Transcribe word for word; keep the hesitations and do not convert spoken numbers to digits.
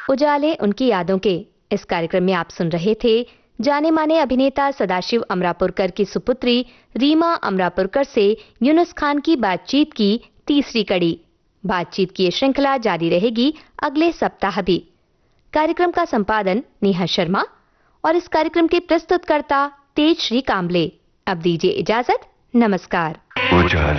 उजाले उनकी यादों के इस कार्यक्रम में आप सुन रहे थे जाने माने अभिनेता सदाशिव अमरापुरकर की सुपुत्री रीमा अमरापुरकर से यूनुस खान की बातचीत की तीसरी कड़ी। बातचीत की ये श्रृंखला जारी रहेगी अगले सप्ताह भी। कार्यक्रम का संपादन नेहा शर्मा और इस कार्यक्रम के प्रस्तुतकर्ता तेज श्री कांबले। अब दीजिए इजाजत, नमस्कार।